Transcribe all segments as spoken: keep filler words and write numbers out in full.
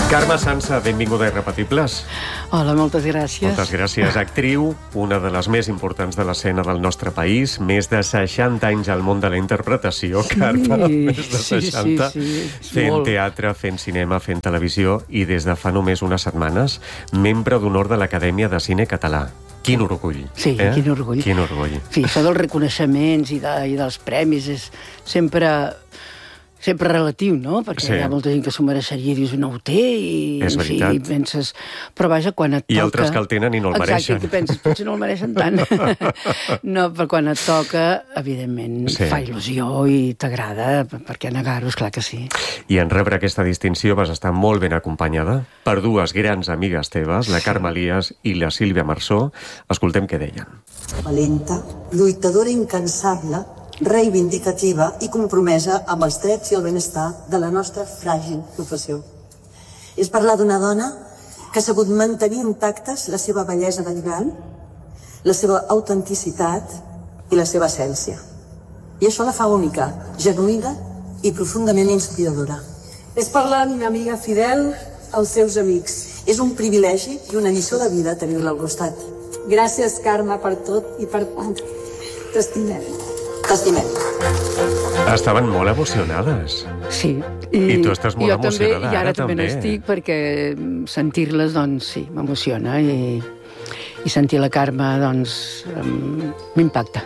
Carme Sansa, benvinguda a Irrepetibles. Hola, moltes gràcies. Moltes gràcies. Actriu, una de les més importants de l'escena del nostre país, més de seixanta anys al món de la interpretació, Sí, Carme, més de sí, seixanta, sí, sí, fent molt. teatre, fent cinema, fent televisió, i des de fa només unes setmanes, membre d'honor de l'Acadèmia de Cine Català. Quin orgull. Sí, eh? quin orgull. Quin orgull. Sí, això dels reconeixements i, de, i dels premis és sempre... sempre relatiu, no? Perquè Sí. hi ha molta gent que s'ho mereixeria i dius, no ho té, i, És en fi, veritat. i penses... Però vaja, quan et toca... I altres que el tenen i no el mereixen. Exacte, i penses, potser no el mereixen tant. No, però quan et toca, evidentment, Sí. fa il·lusió i t'agrada, perquè negar-ho, esclar que sí. I en rebre aquesta distinció vas estar molt ben acompanyada per dues grans amigues teves, la Carme Elias i la Sílvia Marsó. Escoltem què deien. Valenta, lluitadora incansable, reivindicativa i compromesa amb els drets i el benestar de la nostra fràgil professió. És parlar d'una dona que ha sabut mantenir intactes la seva bellesa natural, la seva autenticitat i la seva essència. I això la fa única, genuïna i profundament inspiradora. És parlar d'una amiga fidel als seus amics. És un privilegi i una lliçó de vida tenir-la al costat. Gràcies, Carme, per tot i per tant. T'estimem. T'estimem. Estaven molt emocionades. Sí. I tu estàs molt jo emocionada també, i ara ara, també també. n'estic, perquè sentir-les, doncs, sí, m'emociona, i, i sentir la Carme, doncs, em- m'impacta.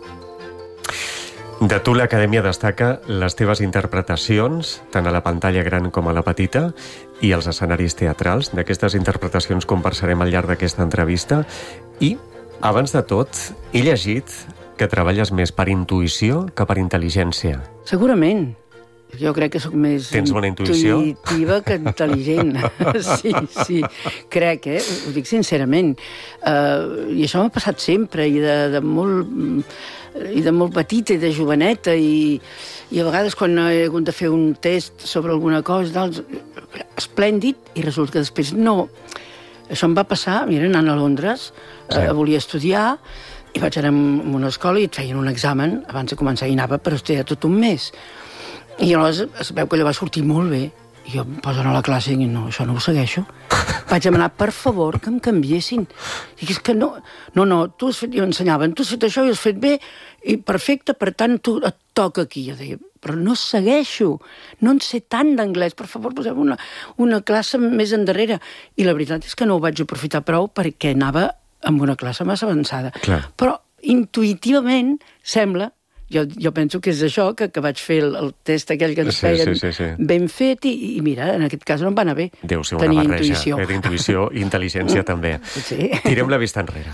De tu l'Acadèmia destaca les teves interpretacions, tant a la pantalla gran com a la petita, i els escenaris teatrals. D'aquestes interpretacions conversarem al llarg d'aquesta entrevista. I, abans de tot, he llegit que treballes més per intuïció que per intel·ligència. Segurament. Jo crec que sóc més Tens bona intuïció? intuïtiva que intel·ligent. Sí, sí. Crec, eh? Ho dic sincerament. Uh, I això m'ha passat sempre, i de, de molt... i de molt petita i de joveneta, i, i a vegades quan he hagut de fer un test sobre alguna cosa, doncs, esplèndid, i resulta que després no. Això em va passar, mira, anant a Londres, Sí. eh, volia estudiar, i vaig anar a una escola i et feien un examen abans de començar, i anava per estudiar tot un mes. I llavors es veu que allò va sortir molt bé. I jo em poso a la classe i dic, no, això no ho segueixo. Vaig demanar, per favor, que em canviessin. I és que no, no, no, tu has fet, jo ensenyaven, tu has fet això i has fet bé, i perfecte, per tant, tu et toca aquí. Jo deia, però no segueixo, no en sé tant d'anglès, per favor, posem una, una classe més endarrere. I la veritat és que no ho vaig aprofitar prou perquè anava amb una classe massa avançada. Clar. Però intuïtivament sembla, jo, jo penso que és això, que, que vaig fer el, el test aquell que ens Sí, feien sí, sí, sí. ben fet, i, i mira, en aquest cas no em va anar bé. Deu ser una tenir barreja intuïció. eh, d'intuïció i intel·ligència també. Sí. Tirem la vista enrere.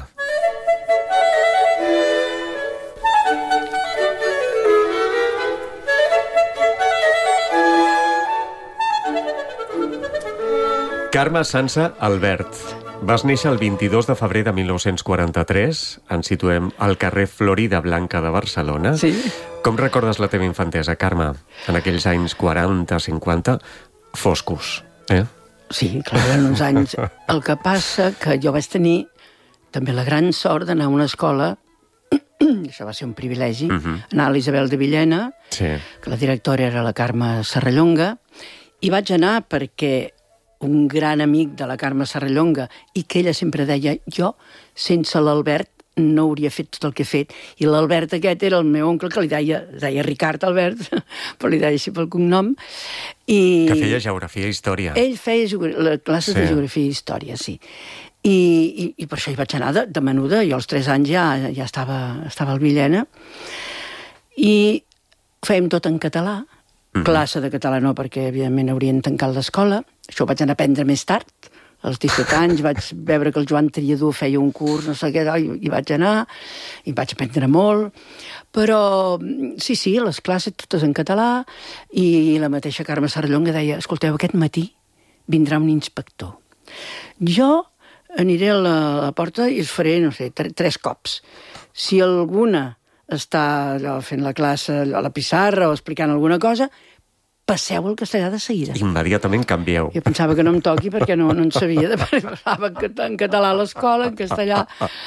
Carme Sansa Albert. Vas néixer el vint-i-dos de febrer de mil nou-cents quaranta-tres. Ens situem al carrer Florida Blanca de Barcelona. Sí. Com recordes la teva infantesa, Carme? En aquells anys quaranta, cinquanta, foscos, eh? Sí, clar, eren uns anys. El que passa que jo vaig tenir també la gran sort d'anar a una escola, això va ser un privilegi, uh -huh. anar a l'Isabel de Villena, Sí. que la directora era la Carme Serrallonga, i vaig anar perquè un gran amic de la Carme Serrallonga, i que ella sempre deia, jo, sense l'Albert, no hauria fet tot el que he fet. I l'Albert aquest era el meu oncle, que li deia, deia Ricard Albert, però li deia així pel cognom. I Que feia geografia i història. ell feia geogra- les classes Sí. de geografia i història, sí. I, i, i per això hi vaig anar de, de menuda. Jo als tres anys ja, ja estava, estava al Villena. I fèiem tot en català. Mm-hmm. Classe de català no, perquè evidentment haurien tancat l'escola. Això ho vaig anar a aprendre més tard. Als disset anys vaig veure que el Joan Triadú feia un curs, no sé què, i, i vaig anar, i vaig aprendre molt. Però, sí, sí, les classes totes en català, i la mateixa Carme Serrallonga deia, escolteu, aquest matí vindrà un inspector. Jo aniré a la, a la porta i us faré, no sé, tre, tres cops. Si alguna està allò, fent la classe allò, a la pissarra o explicant alguna cosa, passeu al castellà de seguida. Immediatament canvieu. Jo pensava que no em toqui perquè no, no en sabia. De parlava en català a l'escola, en castellà,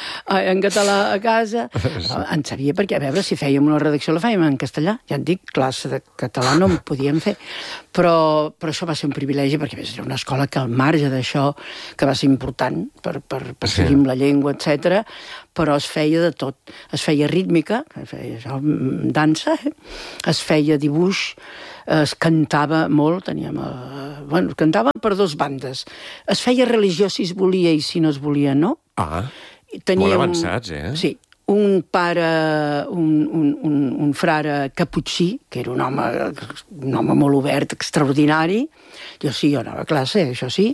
en català a casa. En sabia perquè, a veure, si fèiem una redacció la fèiem en castellà. Ja et dic, classe de català no en podíem fer. Però, però això va ser un privilegi perquè era una escola que al marge d'això, que va ser important per, per, per sí. seguir amb la llengua, etcètera, però es feia de tot. Es feia rítmica, es feia això, dansa, eh? Es feia dibuix, es cantava molt, teníem... Eh, bueno, cantava per dos bandes. Es feia religió si es volia i si no es volia no. Ah, teníem, molt avançats, eh? Sí, un pare, un, un, un, un frare caputxí, que era un home, un home molt obert, extraordinari. Jo sí, jo anava a classe, això sí.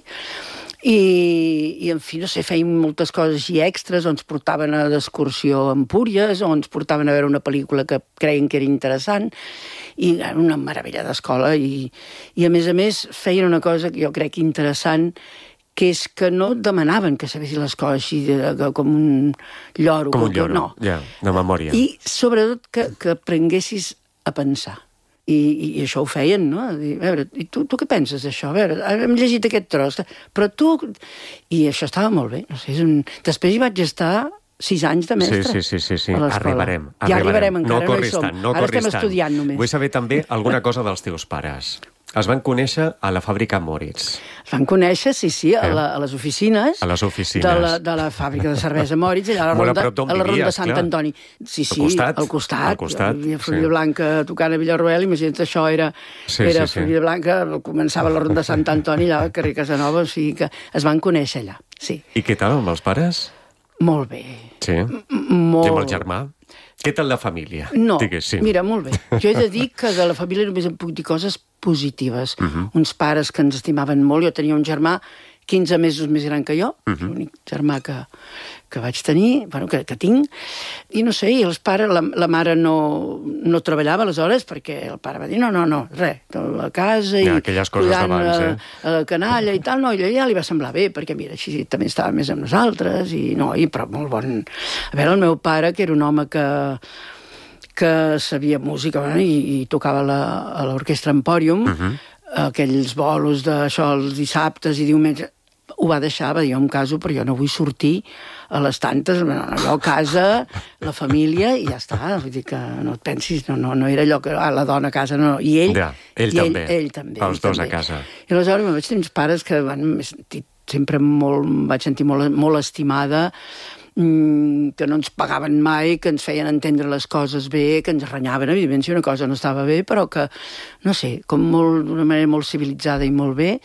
I, i en fi, no sé, fèiem moltes coses així extres, o ens portaven a d'excursió a Empúries, o ens portaven a veure una pel·lícula que creien que era interessant, i era una meravella d'escola, i, i a més a més feien una cosa que jo crec interessant, que és que no demanaven que sabessin les coses així de, de, com un lloro. Com un lloro, no. ja, de memòria. I sobretot que, que aprenguessis a pensar. I, i, i això ho feien, no? A veure, i tu, tu què penses d'això? A veure, hem llegit aquest tros, però tu... I això estava molt bé. No sé, és un... Després hi vaig estar sis anys de mestre. Sí, sí, sí, sí, sí. Arribarem, arribarem. Ja arribarem encara, no corris tant, no Ara corris estem tant. estudiant només. Vull saber també alguna cosa dels teus pares. Es van conèixer a la fàbrica Moritz. Es van conèixer, sí, sí, a, la, a les oficines. A les oficines. De la, de la fàbrica de cervesa Moritz, allà a la ronda, a la ronda de Sant clar. Antoni. Sí, sí, al costat. Al costat. Al costat. Hi havia Florida sí. Blanca tocant a Villarroel, imagina't, això era, sí, era sí, Florida sí. Blanca, començava la ronda de Sant Antoni, allà al carrer Casanova, o sigui que es van conèixer allà, sí. I què tal amb els pares? Molt bé. Sí? Molt... I amb el germà? Què tal la família? No, diguéssim. mira, molt bé. Jo he de dir que de la família només em puc dir coses positives. Uh -huh. Uns pares que ens estimaven molt. Jo tenia un germà quinze mesos més gran que jo, uh -huh. l'únic germà que, que vaig tenir, bueno, que, que tinc, i no sé, i els pares, la, la mare no, no treballava aleshores perquè el pare va dir no, no, no, res, a casa i ja, aquelles coses d'abans, eh? A, a la canalla i tal, no, i ja li va semblar bé, perquè mira, així també estava més amb nosaltres, i no, i però molt bon. A veure, el meu pare, que era un home que que sabia música, bueno, i, i tocava la, a l'Orquestra Empòrium, uh -huh. aquells bolos d'això els dissabtes i diumenges, ho va deixar, va dir, jo em caso, però jo no vull sortir a les tantes, no, no, jo a casa, la família, i ja està, vull dir que no et pensis, no, no, no era allò que ah, la dona a casa, no, i ell, ja, ell, i també, ell, ell també, els ell dos també. a casa. I aleshores vaig tenir uns pares que van, m'he sentit sempre molt, em vaig sentir molt, molt estimada, que no ens pagaven mai, que ens feien entendre les coses bé, que ens renyaven, evidentment, si una cosa no estava bé, però que, no sé, com molt, d'una manera molt civilitzada i molt bé.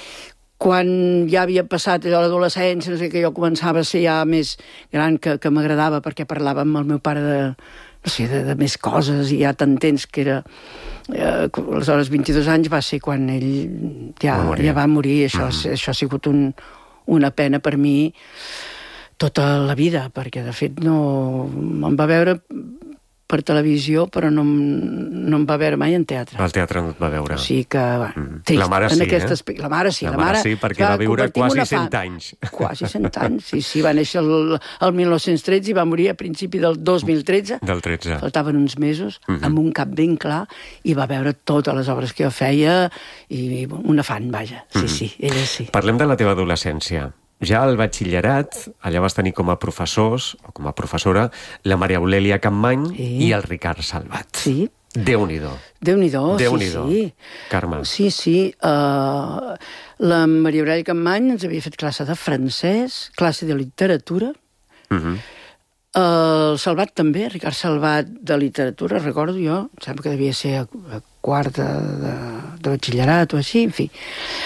Quan ja havia passat allò l'adolescència, no sé, que jo començava a ser ja més gran, que, que m'agradava, perquè parlava amb el meu pare de, no sé, de, de més coses, i ja t'entens que era... Eh, aleshores, vint-i-dos anys va ser quan ell ja, va ja va morir. Això, mm. això ha sigut un, una pena per mi tota la vida, perquè de fet no em va veure per televisió, però no, no em va veure mai en teatre. Al teatre no et va veure. O sigui que, va, mm. trist. La mare sí, en eh? Aspecte. La mare sí. La, la mare, mare sí, perquè va, va viure quasi cent anys. Quasi cent anys, sí, sí. Va néixer el, el mil nou-cents tretze i va morir a principi del dos mil tretze. Del tretze. Faltaven uns mesos, uh -huh. amb un cap ben clar, i va veure totes les obres que jo feia, i una fan, vaja. Sí, uh -huh. sí, ella sí. Parlem de la teva adolescència. Ja al batxillerat, allà vas tenir com a professors, o com a professora, la Maria Aurèlia Campmany sí. i el Ricard Salvat. Sí. Déu-n'hi-do. Déu-n'hi-do, sí, sí. Carme. Sí, sí. Uh, la Maria Aurèlia Campmany ens havia fet classe de francès, classe de literatura. Uh -huh. uh, el Salvat també, Ricard Salvat, de literatura, recordo jo, sembla que devia ser a, a quart de, de, de batxillerat o així, en fi.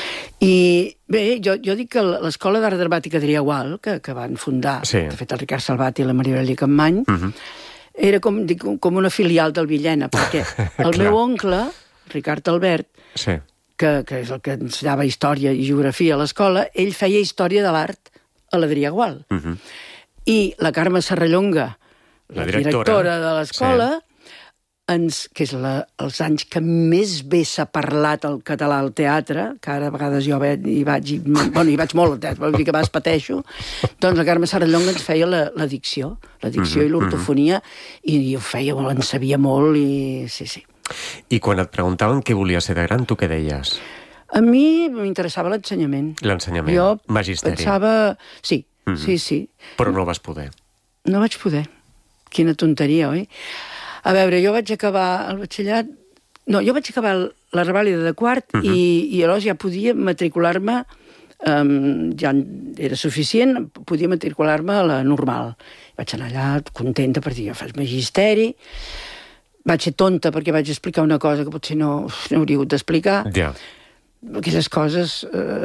I bé, jo, jo dic que l'Escola d'Art Dramàtic Adrià Gual, que, que van fundar, sí. de fet, el Ricard Salvat i la Maria Aurèlia Campmany, uh -huh. era com, dic, com una filial del Villena, perquè el meu oncle, Ricard Albert, sí. que, que és el que ensenyava història i geografia a l'escola, ell feia història de l'art a l'Adrià Gual. Uh -huh. I la Carme Serrallonga, la, la directora, directora de l'escola, sí. ens, que és la, els anys que més bé s'ha parlat el català al teatre, que ara a vegades jo hi vaig, i, bueno, hi vaig molt al teatre, vol dir que a vegades pateixo, doncs la Carme Serrallonga ens feia la, la dicció, la dicció uh -huh, i l'ortofonia, uh -huh. i, i ho feia, en sabia molt, i sí, sí. I quan et preguntaven què volies ser de gran, tu què deies? A mi m'interessava l'ensenyament. L'ensenyament, Jo magisteri. pensava... Sí, mm -hmm. sí, sí. Però no vas poder. No vaig poder. Quina tonteria, oi? A veure, jo vaig acabar el batxillerat... No, jo vaig acabar la revàlida de quart uh -huh. i, i llavors ja podia matricular-me, um, ja era suficient, podia matricular-me a la normal. Vaig anar allà contenta per dir, jo faig magisteri. Vaig ser tonta perquè vaig explicar una cosa que potser no, no hauria hagut d'explicar. Ja. Aquelles coses... Eh,